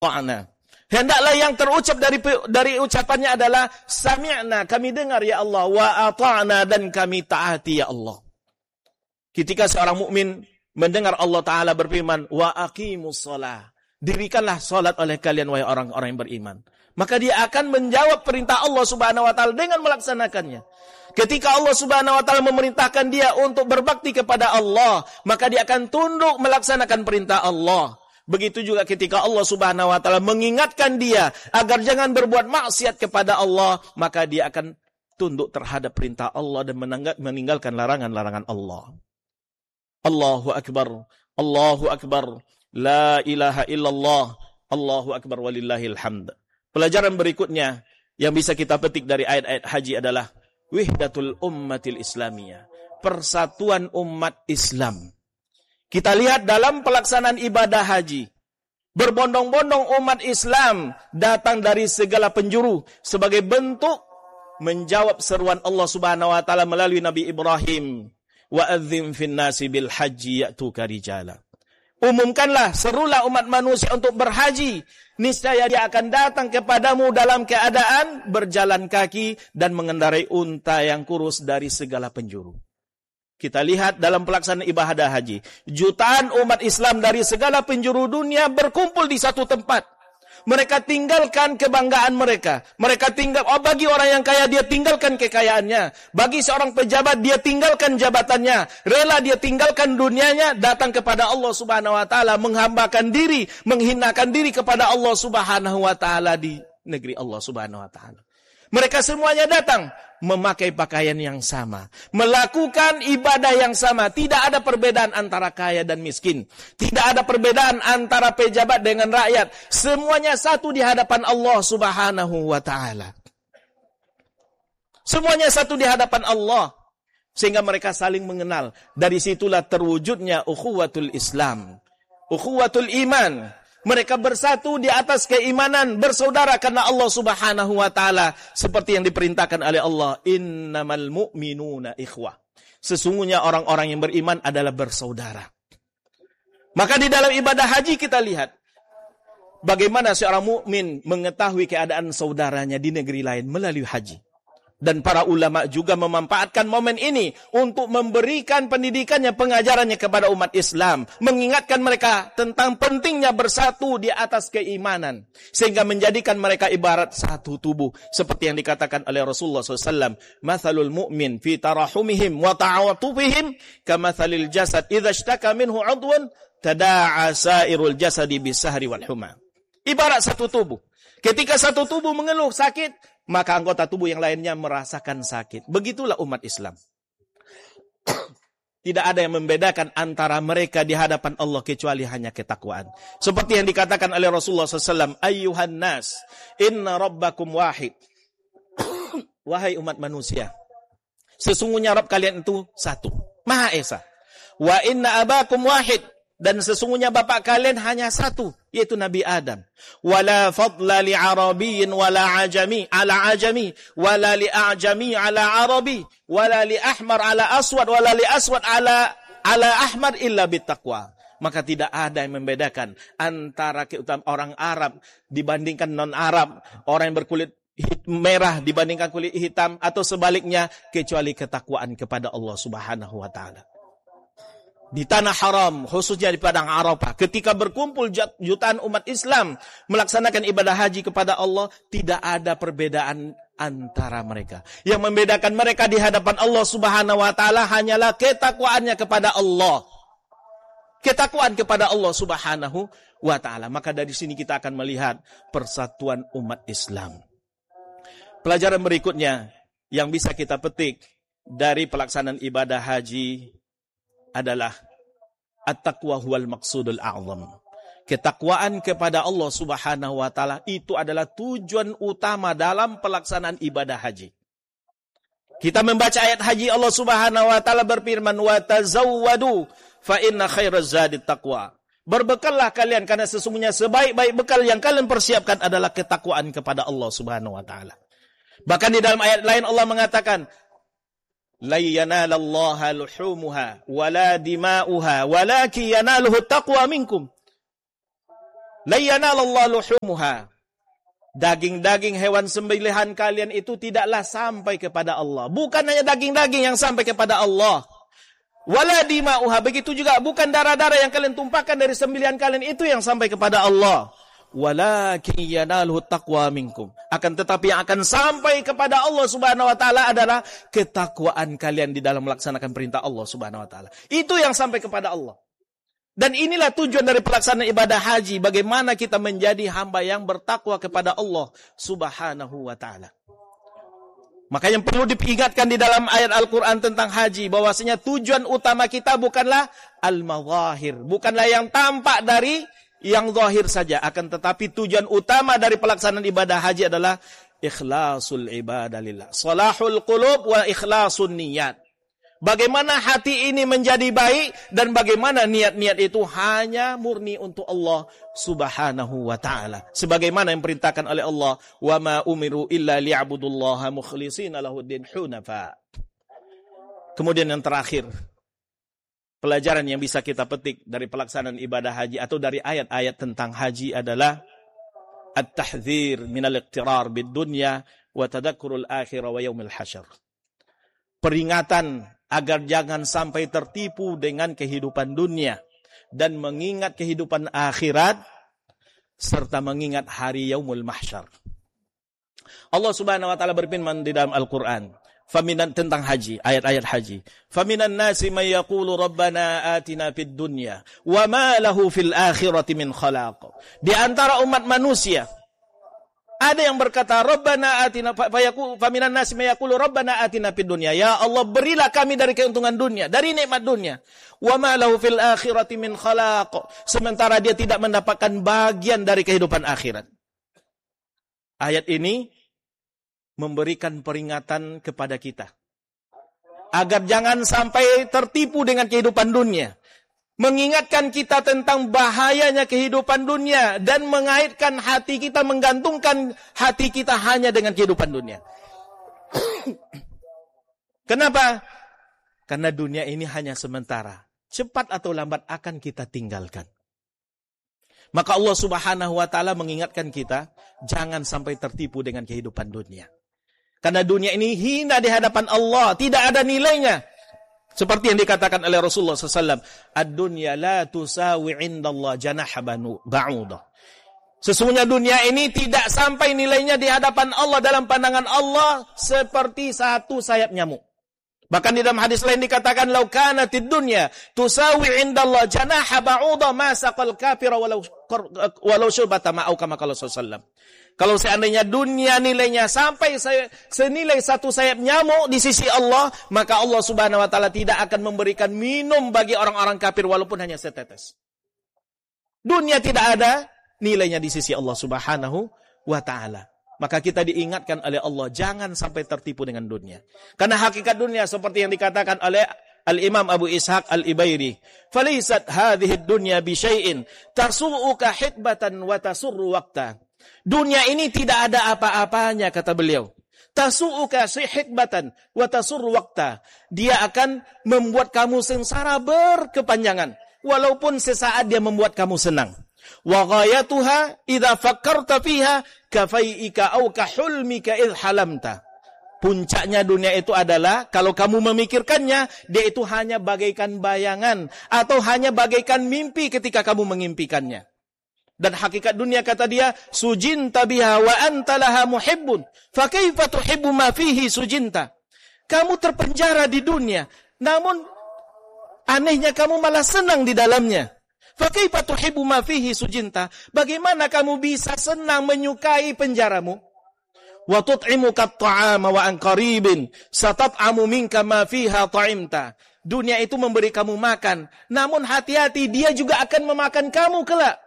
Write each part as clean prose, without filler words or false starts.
ata'na. Hendaklah yang terucap dari ucapannya adalah sami'na, kami dengar ya Allah, wa ata'na, dan kami taati ya Allah. Ketika seorang mukmin mendengar Allah Ta'ala berfirman, wa aqimus shalah, dirikanlah salat oleh kalian wahai orang-orang yang beriman, maka dia akan menjawab perintah Allah Subhanahu wa taala dengan melaksanakannya. Ketika Allah Subhanahu wa taala memerintahkan dia untuk berbakti kepada Allah, maka dia akan tunduk melaksanakan perintah Allah. Begitu juga ketika Allah Subhanahu wa taala mengingatkan dia agar jangan berbuat maksiat kepada Allah, maka dia akan tunduk terhadap perintah Allah dan meninggalkan larangan-larangan Allah. Allahu akbar, Allahu akbar, la ilaha illallah, Allahu akbar walillahil hamd. Pelajaran berikutnya yang bisa kita petik dari ayat-ayat haji adalah wihdatul ummatil islamiyah, persatuan umat Islam. Kita lihat dalam pelaksanaan ibadah haji, berbondong-bondong umat Islam datang dari segala penjuru sebagai bentuk menjawab seruan Allah Subhanahu wa taala melalui Nabi Ibrahim, wa adzim fin nasi bil haji ya'tuka rijala. Umumkanlah, serulah umat manusia untuk berhaji, niscaya dia akan datang kepadamu dalam keadaan berjalan kaki dan mengendarai unta yang kurus dari segala penjuru. Kita lihat dalam pelaksanaan ibadah haji, jutaan umat Islam dari segala penjuru dunia berkumpul di satu tempat. Mereka tinggalkan kebanggaan mereka. Bagi orang yang kaya, dia tinggalkan kekayaannya. Bagi seorang pejabat, dia tinggalkan jabatannya. Rela dia tinggalkan dunianya, datang kepada Allah Subhanahu wa taala, menghambakan diri, menghinakan diri kepada Allah Subhanahu wa taala di negeri Allah Subhanahu wa taala. Mereka semuanya datang memakai pakaian yang sama, melakukan ibadah yang sama. Tidak ada perbedaan antara kaya dan miskin. Tidak ada perbedaan antara pejabat dengan rakyat. Semuanya satu di hadapan Allah Subhanahu wa taala. Semuanya satu di hadapan Allah. Sehingga mereka saling mengenal. Dari situlah terwujudnya ukhuwatul Islam, ukhuwatul iman. Mereka bersatu di atas keimanan, bersaudara karena Allah Subhanahu wa taala, seperti yang diperintahkan oleh Allah, innamal mu'minuna ikhwah. Sesungguhnya orang-orang yang beriman adalah bersaudara. Maka di dalam ibadah haji kita lihat bagaimana seorang mukmin mengetahui keadaan saudaranya di negeri lain melalui haji. Dan para ulama juga memanfaatkan momen ini untuk memberikan pendidikannya, pengajarannya kepada umat Islam. Mengingatkan mereka tentang pentingnya bersatu di atas keimanan. Sehingga menjadikan mereka ibarat satu tubuh. Seperti yang dikatakan oleh Rasulullah SAW. Mathalul mu'min fi tarahumihim wa ta'awatufihim kamathalil jasad idha ishtaka minhu udwan tada'a sairul jasadi bisahri wal huma. Ibarat satu tubuh. Ketika satu tubuh mengeluh sakit, maka anggota tubuh yang lainnya merasakan sakit. Begitulah umat Islam. Tidak ada yang membedakan antara mereka di hadapan Allah kecuali hanya ketakwaan. Seperti yang dikatakan oleh Rasulullah SAW, ayyuhan nas, inna rabbakum wahid. Wahai umat manusia, sesungguhnya Rabb kalian itu satu, Maha Esa. Wa inna abakum wahid. Dan sesungguhnya bapak kalian hanya satu, yaitu Nabi Adam. Wala fadla li arabiyyin wala ajami ala ajami, wala li a'jami ala arabi, wala li ahmar ala aswad, wala li aswad ala ahmar illa bittaqwa. Maka tidak ada yang membedakan antara keutamaan orang Arab dibandingkan non-Arab, orang yang berkulit merah dibandingkan kulit hitam, atau sebaliknya, kecuali ketakwaan kepada Allah Subhanahu wa taala. Di tanah haram, khususnya di padang Arafah, ketika berkumpul jutaan umat Islam melaksanakan ibadah haji kepada Allah, tidak ada perbedaan antara mereka. Yang membedakan mereka di hadapan Allah Subhanahu wa taala hanyalah ketakwaannya kepada Allah. Ketakwaan kepada Allah Subhanahu wa taala. Maka dari sini kita akan melihat persatuan umat Islam. Pelajaran berikutnya yang bisa kita petik dari pelaksanaan ibadah haji adalah at-taqwa huwal maqsudul a'zam. Ketakwaan kepada Allah Subhanahu wa taala itu adalah tujuan utama dalam pelaksanaan ibadah haji. Kita membaca ayat haji, Allah Subhanahu wa taala berfirman, wa tazawwadu fa inna khairaz zadit taqwa. Berbekallah kalian karena sesungguhnya sebaik-baik bekal yang kalian persiapkan adalah ketakwaan kepada Allah Subhanahu wa taala. Bahkan di dalam ayat lain Allah mengatakan, la yanalallaha luhumuha wala dima'uha walakin yanaluhu taqwa minkum. La yanalallahu luhumuha. Daging-daging hewan sembelihan kalian itu tidaklah sampai kepada Allah. Bukan hanya daging-daging yang sampai kepada Allah. Wala dima'uha. Begitu juga bukan darah-darah yang kalian tumpahkan dari sembelihan kalian itu yang sampai kepada Allah. Walakin yanaluhu taqwa minkum. Akan tetapi yang akan sampai kepada Allah Subhanahu wa taala adalah ketakwaan kalian di dalam melaksanakan perintah Allah Subhanahu wa taala. Itu yang sampai kepada Allah. Dan inilah tujuan dari pelaksanaan ibadah haji. Bagaimana kita menjadi hamba yang bertakwa kepada Allah Subhanahu wa ta'ala. Maka yang perlu diingatkan di dalam ayat Al-Quran tentang haji. Bahwasanya tujuan utama kita bukanlah al-mazahir. Bukanlah yang tampak dari yang zahir saja. Akan tetapi tujuan utama dari pelaksanaan ibadah haji adalah ikhlasul ibadah lillah. Salahul qulub wa ikhlasun niyat. Bagaimana hati ini menjadi baik dan bagaimana niat-niat itu hanya murni untuk Allah Subhanahu wa taala. Sebagaimana yang perintahkan oleh Allah, "Wa ma umiru illa liya'budullaha mukhlishina lahuddin hunafa." Kemudian yang terakhir, pelajaran yang bisa kita petik dari pelaksanaan ibadah haji atau dari ayat-ayat tentang haji adalah at-tahdzir minal iqtirar bid-dunya wa tadhakkurul akhirah wa yaumil hasyr. Peringatan agar jangan sampai tertipu dengan kehidupan dunia dan mengingat kehidupan akhirat serta mengingat hari yaumul mahsyar. Allah Subhanahu wa taala berfirman di dalam Al-Qur'an tentang haji, ayat-ayat haji. Faminan nasi may yaqulu rabbana atina fid dunya wa ma lahu fil akhirati min khalaq. Di antara umat manusia ada yang berkata, Rabbana atina, faminan nasi mayaqulu Rabbana atina fid dunya. Ya Allah, berilah kami dari keuntungan dunia, dari nikmat dunia. Wa ma lahu fil akhirati min khalaq. Sementara dia tidak mendapatkan bagian dari kehidupan akhirat. Ayat ini memberikan peringatan kepada kita. Agar jangan sampai tertipu dengan kehidupan dunia. Mengingatkan kita tentang bahayanya kehidupan dunia dan mengaitkan hati kita, menggantungkan hati kita hanya dengan kehidupan dunia. Kenapa? Karena dunia ini hanya sementara. Cepat atau lambat akan kita tinggalkan. Maka Allah Subhanahu wa taala mengingatkan kita jangan sampai tertipu dengan kehidupan dunia. Karena dunia ini hina di hadapan Allah, tidak ada nilainya. Seperti yang dikatakan oleh Rasulullah SAW, ad-dunya la tusawi indallah janaha ba'udah. Sesungguhnya dunia ini tidak sampai nilainya di hadapan Allah, dalam pandangan Allah seperti satu sayap nyamuk. Bahkan di dalam hadis lain dikatakan, lau kanatid dunya tusawi indallah janaha ba'udah ma saqal kafira walau syurbata ma'au kama qala sallallahu. Kalau seandainya dunia nilainya sampai senilai satu sayap nyamuk di sisi Allah, maka Allah Subhanahu wa taala tidak akan memberikan minum bagi orang-orang kafir walaupun hanya setetes. Dunia tidak ada nilainya di sisi Allah Subhanahu wa taala. Maka kita diingatkan oleh Allah jangan sampai tertipu dengan dunia. Karena hakikat dunia seperti yang dikatakan oleh Al-Imam Abu Ishaq Al-Ibairi, "Falaisat hadhihi ad-dunya bi syai'in tasu'uka hikbatan wa tasurru waqta." Dunia ini tidak ada apa-apanya, kata beliau. Tasu'uka hikbatan wa tasurru waqta. Dia akan membuat kamu sengsara berkepanjangan walaupun sesaat dia membuat kamu senang. Wa ghayatuha idza fakkarta fiha kafaiika aw kahulmika idh halamta. Puncaknya dunia itu adalah kalau kamu memikirkannya, dia itu hanya bagaikan bayangan atau hanya bagaikan mimpi ketika kamu mengimpikannya. Dan hakikat dunia, kata dia, sujinta biha wa anta laha muhibbun fa kaifa tuhibbu ma fihi sujinta. Kamu terpenjara di dunia, namun anehnya kamu malah senang di dalamnya. Fa kaifa tuhibbu ma fihi sujinta. Bagaimana kamu bisa senang menyukai penjaramu? Wa tut'imuka at-ta'ama wa an qaribin satat'amu minka ma fiha ta'imta. Dunia itu memberi kamu makan, namun hati-hati dia juga akan memakan kamu kelak.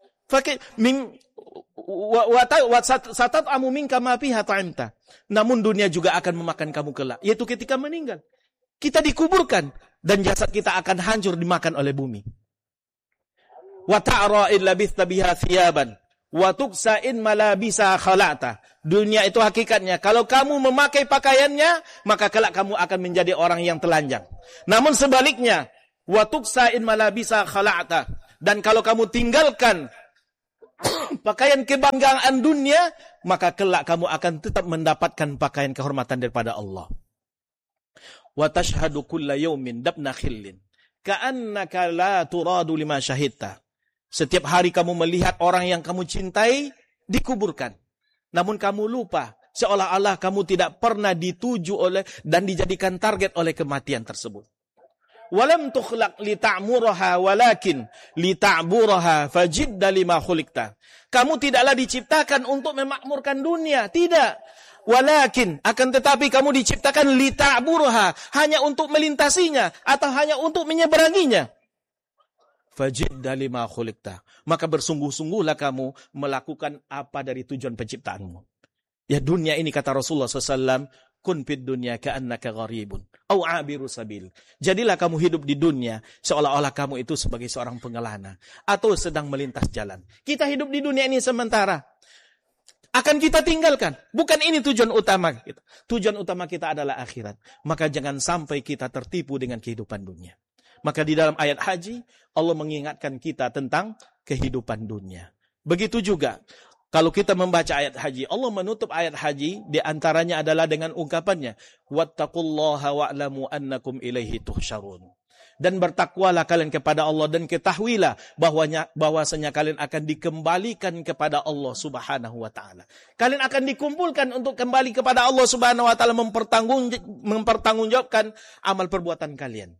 Satat'amu minka ma fiha ta'imta. Namun dunia juga akan memakan kamu kelak, yaitu ketika meninggal. Kita dikuburkan dan jasad kita akan hancur dimakan oleh bumi. Wa ta'ra in labithta biha thiyaban wa tuksa in malabisa khala'ta. Dunia itu hakikatnya, kalau kamu memakai pakaiannya, maka kelak kamu akan menjadi orang yang telanjang. Namun sebaliknya, wa tuksa in malabisa khala'ta. Dan kalau kamu tinggalkan pakaian kebanggaan dunia, maka kelak kamu akan tetap mendapatkan pakaian kehormatan daripada Allah. Wa tashhadu kulla yawmin dabna khillin ka'annaka la turadu lima syahidta. Setiap hari kamu melihat orang yang kamu cintai dikuburkan, namun kamu lupa, seolah-olah kamu tidak pernah dituju oleh dan dijadikan target oleh kematian tersebut. Walam tukhlaq lita'muraha walakin lita'buraha fajidda lima khuliqta. Kamu tidaklah diciptakan untuk memakmurkan dunia, tidak. Walakin, akan tetapi kamu diciptakan lita'buraha, hanya untuk melintasinya atau hanya untuk menyeberanginya. Fajidda lima khuliqta. Maka bersungguh-sungguhlah kamu melakukan apa dari tujuan penciptaanmu. Ya, dunia ini kata Rasulullah SAW, kun fid dunya ka'annaka gharibun au 'abiru sabil. Jadilah kamu hidup di dunia seolah-olah kamu itu sebagai seorang pengelana atau sedang melintas jalan. Kita hidup di dunia ini sementara. Akan kita tinggalkan. Bukan ini tujuan utama kita. Tujuan utama kita adalah akhirat. Maka jangan sampai kita tertipu dengan kehidupan dunia. Maka di dalam ayat haji Allah mengingatkan kita tentang kehidupan dunia. Begitu juga kalau kita membaca ayat haji, Allah menutup ayat haji di antaranya adalah dengan ungkapannya, wattaqullaha wa'lamu annakum ilaihi tuhsyarun. Dan bertakwalah kalian kepada Allah dan ketahuilah bahwasanya kalian akan dikembalikan kepada Allah Subhanahu wa taala. Kalian akan dikumpulkan untuk kembali kepada Allah Subhanahu wa taala mempertanggungjawabkan amal perbuatan kalian.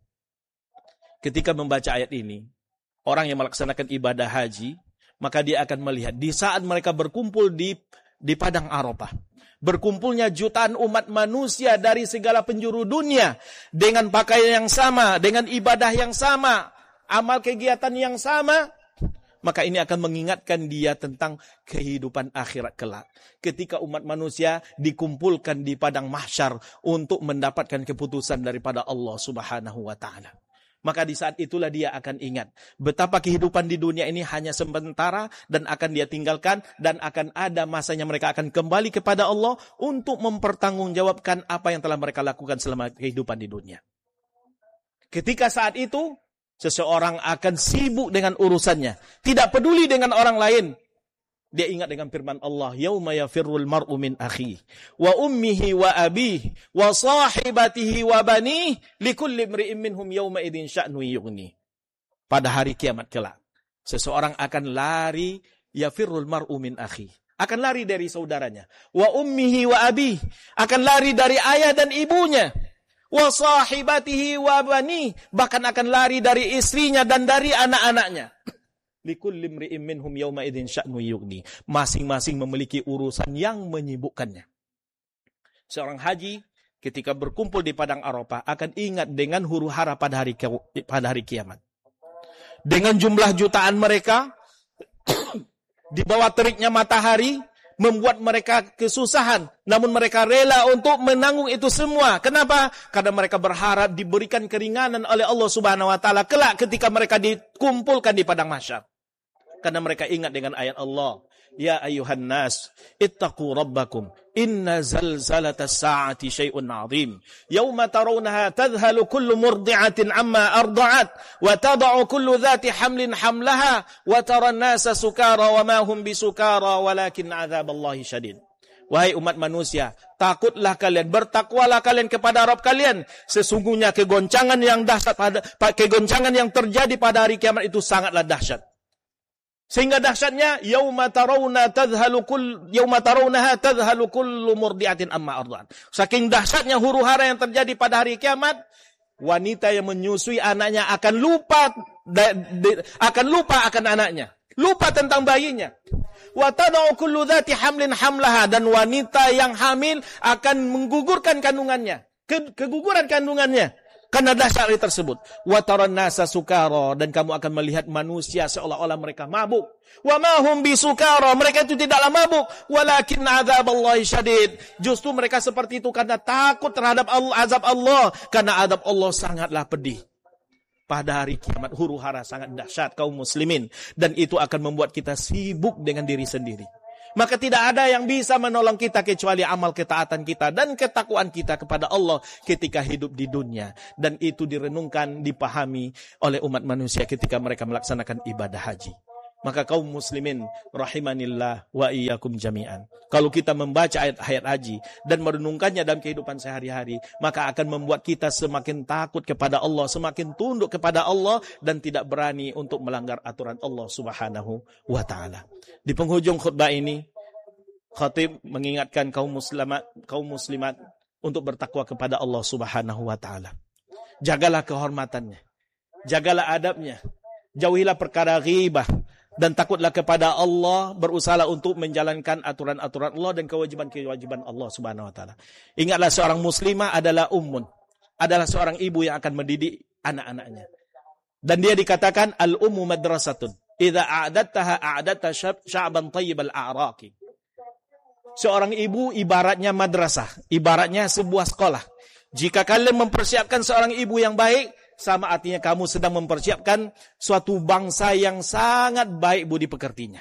Ketika membaca ayat ini, orang yang melaksanakan ibadah haji, maka dia akan melihat di saat mereka berkumpul di Padang Arafah. Berkumpulnya jutaan umat manusia dari segala penjuru dunia. Dengan pakaian yang sama, dengan ibadah yang sama, amal kegiatan yang sama. Maka ini akan mengingatkan dia tentang kehidupan akhirat kelak. Ketika umat manusia dikumpulkan di Padang Mahsyar untuk mendapatkan keputusan daripada Allah Subhanahu wa ta'ala. Maka di saat itulah dia akan ingat betapa kehidupan di dunia ini hanya sementara dan akan dia tinggalkan, dan akan ada masanya mereka akan kembali kepada Allah untuk mempertanggungjawabkan apa yang telah mereka lakukan selama kehidupan di dunia. Ketika saat itu seseorang akan sibuk dengan urusannya, tidak peduli dengan orang lain. Dia ingat dengan firman Allah, yauma yafirrul mar'u min akhihi wa ummihi wa abihi wa sahibatihi wa banihi likulli imri'in minhum yauma idzin sya'nu yughni. Pada hari kiamat kelak, seseorang akan lari, yafirrul mar'u min akhihi, akan lari dari saudaranya, wa ummihi wa abihi, akan lari dari ayah dan ibunya, wa sahibatihi wa banihi, bahkan akan lari dari istrinya dan dari anak-anaknya. Likulli imri'in minhum yauma idzin sya'nu yughni. Masing-masing memiliki urusan yang menyibukkannya. Seorang haji ketika berkumpul di Padang Arafah akan ingat dengan huru-hara pada hari kiamat. Dengan jumlah jutaan mereka di bawah teriknya matahari membuat mereka kesusahan, namun mereka rela untuk menanggung itu semua. Kenapa? Karena mereka berharap diberikan keringanan oleh Allah Subhanahu wa taala kelak ketika mereka dikumpulkan di padang mahsyar. Karena mereka ingat dengan ayat Allah, ya ayyuhan nas ittaqu rabbakum inna zalzalatas saati syai'un 'adzim yauma tarawnaha tadhhalu kullu murdi'atin amma arda'at wa tad'u kullu dhati hamlin hamlaha wa taran nasa sukara wa ma hum bisukara walakin 'adzaballahi syadid. Wahai umat manusia, takutlah kalian, bertakwalah kalian kepada Rabb kalian. Sesungguhnya kegoncangan yang dahsyat kegoncangan yang terjadi pada hari kiamat itu sangatlah dahsyat. Sehingga dahsyatnya yauma tarawnaha tadhhalu kullu murdi'atin amma arda'at. Saking dahsyatnya huru-hara yang terjadi pada hari kiamat, wanita yang menyusui anaknya akan lupa akan anaknya, lupa tentang bayinya. Wa tad'u kullu dhati hamlin hamlaha, dan wanita yang hamil akan menggugurkan kandungannya, keguguran kandungannya. Karena dahsyat hari tersebut. Wa taran nasa sukara, dan kamu akan melihat manusia seolah-olah mereka mabuk. Wa ma hum bisukara, mereka itu tidaklah mabuk, walakin adzaballahi syadid. Justru mereka seperti itu karena takut terhadap azab Allah, karena azab Allah sangatlah pedih. Pada hari kiamat huru-hara sangat dahsyat kaum muslimin, dan itu akan membuat kita sibuk dengan diri sendiri. Maka tidak ada yang bisa menolong kita kecuali amal ketaatan kita dan ketakwaan kita kepada Allah ketika hidup di dunia. Dan itu direnungkan, dipahami oleh umat manusia ketika mereka melaksanakan ibadah haji. Maka kaum muslimin rahimanillah wa iyyakum jami'an. Kalau kita membaca ayat-ayat haji dan merenungkannya dalam kehidupan sehari-hari, maka akan membuat kita semakin takut kepada Allah, semakin tunduk kepada Allah dan tidak berani untuk melanggar aturan Allah Subhanahu wa taala. Di penghujung khutbah ini, khatib mengingatkan kaum muslimat untuk bertakwa kepada Allah Subhanahu wa taala. Jagalah kehormatannya, jagalah adabnya, jauhilah perkara ghibah, dan takutlah kepada Allah, berusahalah untuk menjalankan aturan-aturan Allah dan kewajiban-kewajiban Allah Subhanahu wa taala. Ingatlah seorang muslimah adalah ummun, adalah seorang ibu yang akan mendidik anak-anaknya. Dan dia dikatakan al-ummu madrasatun. Idza a'adattaha a'adatta sya'ban thayyibal a'raqi. Seorang ibu ibaratnya madrasah, ibaratnya sebuah sekolah. Jika kalian mempersiapkan seorang ibu yang baik, sama artinya kamu sedang mempersiapkan suatu bangsa yang sangat baik budi pekertinya.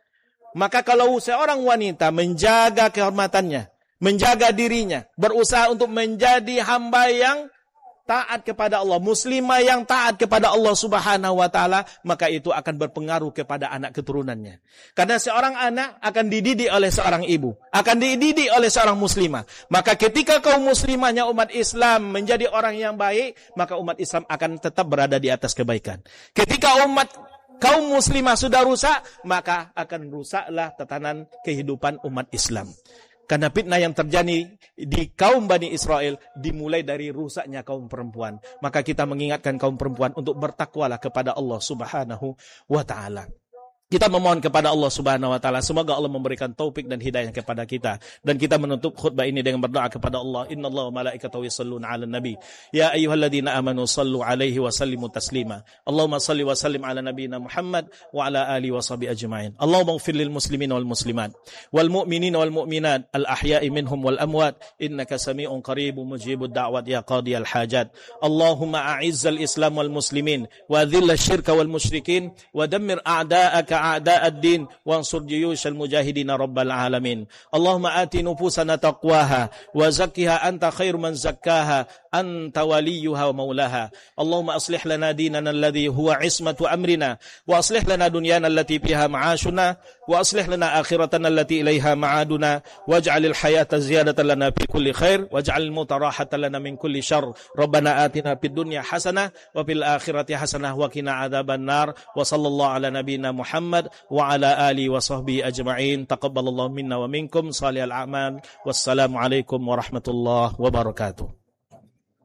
Maka kalau seorang wanita menjaga kehormatannya, menjaga dirinya, berusaha untuk menjadi hamba yang taat kepada Allah, muslimah yang taat kepada Allah Subhanahu wa taala, maka itu akan berpengaruh kepada anak keturunannya. Karena seorang anak akan dididik oleh seorang ibu, akan dididik oleh seorang muslimah. Maka ketika kaum muslimahnya umat Islam menjadi orang yang baik, maka umat Islam akan tetap berada di atas kebaikan. Ketika kaum muslimah sudah rusak, maka akan rusaklah tatanan kehidupan umat Islam. Karena fitnah yang terjadi di kaum Bani Israel dimulai dari rusaknya kaum perempuan. Maka kita mengingatkan kaum perempuan untuk bertakwalah kepada Allah Subhanahu wa taala. Kita memohon kepada Allah Subhanahu wa taala semoga Allah memberikan taufik dan hidayah kepada kita, dan kita menutup khutbah ini dengan berdoa kepada Allah. Innallaha wa malaikatahu yusholluna 'alan nabi ya ayyuhalladzina amanu shallu 'alaihi wa sallimu taslima. Allahumma shalli wa sallim 'ala nabiyyina Muhammad wa 'ala alihi washabihi ajma'in. Allahumma ighfir lil muslimina wal muslimat wal mu'minina wal mu'minat al ahya'i minhum wal amwat innaka samii'un qaribun mujibud da'wat ya qadiyal hajat. Allahumma a'izzal islam wal muslimin wa adhill asyirka wal musyrikin wa dammir a'da'aka أعداء الدين وانصر جيوش المجاهدين رب العالمين. اللهم آت نفوسنا تقواها وزكها أنت خير من زكاها أنت وليها ومولاها. اللهم أصلح لنا ديننا الذي هو عصمة أمرنا وأصلح لنا دنيانا التي فيها معاشنا وأصلح لنا آخرتنا التي إليها معادنا واجعل الحياة زيادة لنا في كل خير واجعل الموت راحة لنا من كل شر. ربنا آتنا في الدنيا حسنة وفي الآخرة حسنة وقنا عذاب النار. وصلى الله على نبينا محمد وعلى آله وصحبه أجمعين. تقبل الله منا ومنكم صالح الأعمال. والسلام عليكم ورحمة الله وبركاته.